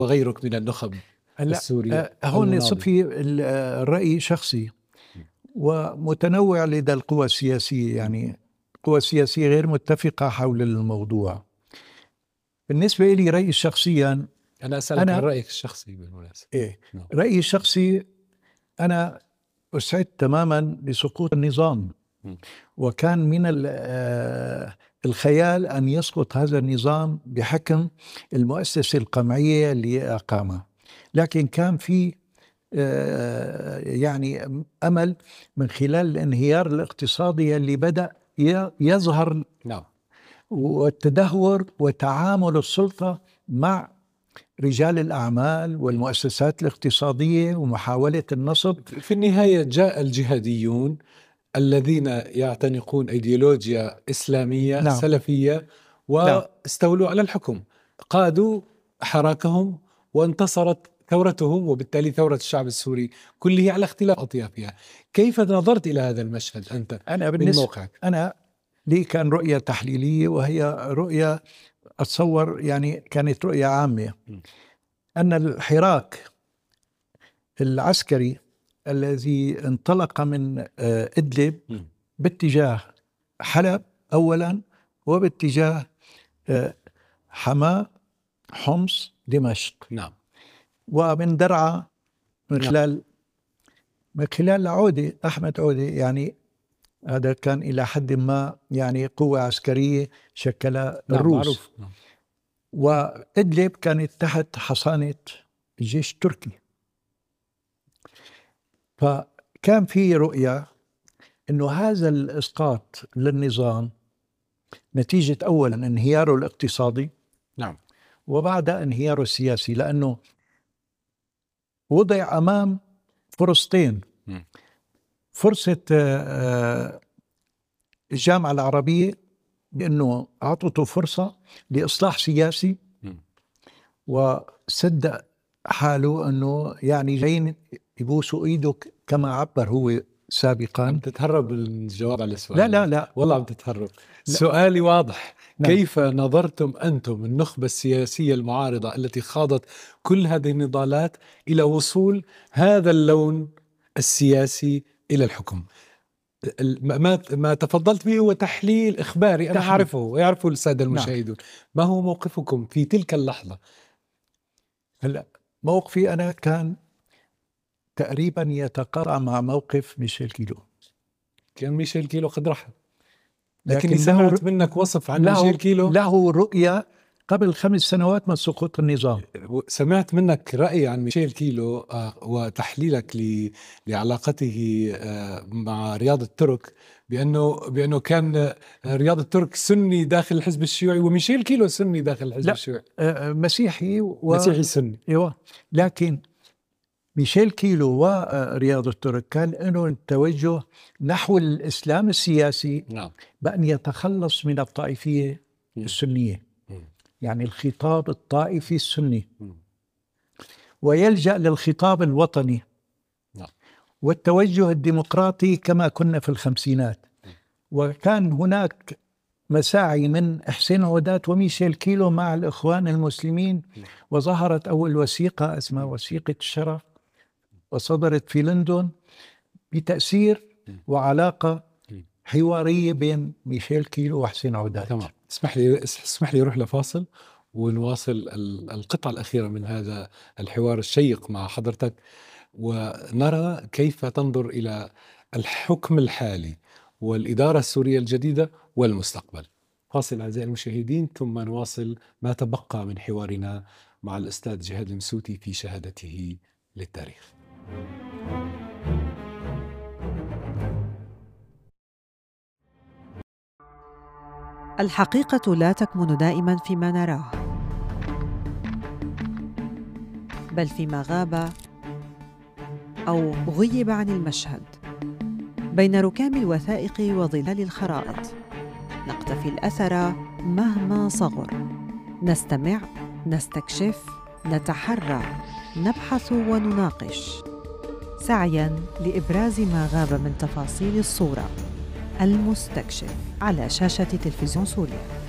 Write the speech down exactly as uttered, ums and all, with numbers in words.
وغيرك من النخب السورية؟ هون صفي الرأي شخصي ومتنوع لدى القوى السياسية، يعني القوى السياسية غير متفقة حول الموضوع. بالنسبة لي رأيي شخصيا، أنا أسألك عن رأيك الشخصي بالمناسبة. إيه نعم. رأيي الشخصي، أنا أسعد تماما لسقوط النظام، م. وكان من الخيال أن يسقط هذا النظام بحكم المؤسسة القمعية اللي أقامها، لكن كان في يعني أمل من خلال الانهيار الاقتصادي اللي بدأ يظهر، نعم. والتدهور وتعامل السلطة مع رجال الأعمال والمؤسسات الاقتصادية ومحاولة النصب. في النهاية جاء الجهاديون الذين يعتنقون أيديولوجيا إسلامية، نعم. سلفية، واستولوا على الحكم، قادوا حراكهم وانتصرت ثورتهم، وبالتالي ثورة الشعب السوري كله على اختلاف أطيافها. كيف نظرت إلى هذا المشهد أنت أنا من موقعك؟ أنا لي كان رؤية تحليلية، وهي رؤية أتصور يعني كانت رؤية عامة، أن الحراك العسكري الذي انطلق من إدلب باتجاه حلب أولا، وباتجاه حماة، حمص، دمشق، نعم. ومن درعا من خلال من خلال عودة أحمد عودة، يعني هذا كان إلى حد ما يعني قوة عسكرية شكلها الروس، نعم. وإدلب كانت تحت حصانة الجيش التركي. فكان في رؤية إنه هذا الإسقاط للنظام نتيجة أولا انهياره الاقتصادي، نعم، وبعد انهياره السياسي، لأنه وضع أمام فرصتين. م. فرصة الجامعة العربية بأنه أعطته فرصة لإصلاح سياسي، م. وصدق حاله أنه يعني جايين يبوسوا إيدك كما عبر هو سابقا. عم تتهرب الجواب على السؤال. لا لا لا والله عم تتهرب. سؤالي واضح. نعم. كيف نظرتم أنتم النخبة السياسية المعارضة التي خاضت كل هذه النضالات إلى وصول هذا اللون السياسي إلى الحكم؟ ما ما تفضلت به هو تحليل إخباري، أنا تحليل. أعرفه ويعرفه السادة المشاهدون. نعم. ما هو موقفكم في تلك اللحظة؟ هلا موقفي أنا كان تقريبا يتقارع مع موقف ميشيل كيلو. كان ميشيل كيلو قد رحل، لكن سمعت منك وصف عن ميشيل كيلو له رؤية قبل خمس سنوات من سقوط النظام. سمعت منك رأي عن ميشيل كيلو وتحليلك لعلاقته مع رياض الترك، بأنه بأنه كان رياض الترك سني داخل الحزب الشيوعي وميشيل كيلو سني داخل الحزب لا الشيوعي. مسيحي و... مسيحي سني. ايوه، لكن ميشيل كيلو ورياض الترك كان له التوجه نحو الإسلام السياسي. نعم. بأن يتخلص من الطائفية م. السنية، م. يعني الخطاب الطائفي السني، م. ويلجأ للخطاب الوطني. نعم. والتوجه الديمقراطي كما كنا في الخمسينات. م. وكان هناك مساعي من حسين عودات وميشيل كيلو مع الإخوان المسلمين، م. وظهرت أول وثيقة اسمها وثيقة الشرف، وصدرت في لندن بتأثير وعلاقة حوارية بين ميشيل كيلو وحسين عودات. تمام. اسمح لي اسمح لي اروح لفاصل ونواصل القطعة الأخيرة من هذا الحوار الشيق مع حضرتك، ونرى كيف تنظر إلى الحكم الحالي والإدارة السورية الجديدة والمستقبل. فاصل أعزائي المشاهدين، ثم نواصل ما تبقى من حوارنا مع الأستاذ جهاد المسوتي في شهادته للتاريخ. الحقيقة لا تكمن دائما فيما نراه، بل فيما غاب أو غيب عن المشهد. بين ركام الوثائق وظلال الخرائط نقتفي الأثر مهما صغر، نستمع، نستكشف، نتحرى، نبحث ونناقش، سعياً لإبراز ما غاب من تفاصيل الصورة. المستكشف على شاشة تلفزيون سوريا.